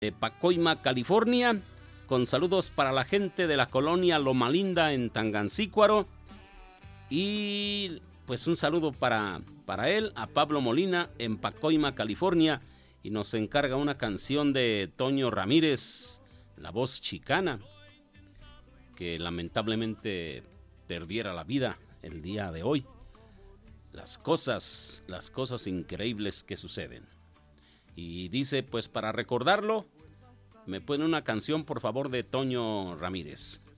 de Pacoima, California, con saludos para la gente de la colonia Loma Linda en Tangancícuaro. Y pues un saludo para él, a Pablo Molina en Pacoima, California. Y nos encarga una canción de Toño Ramírez, la voz chicana, que lamentablemente perdiera la vida el día de hoy. Las cosas increíbles que suceden. Y dice, pues para recordarlo, me pone una canción por favor de Toño Ramírez.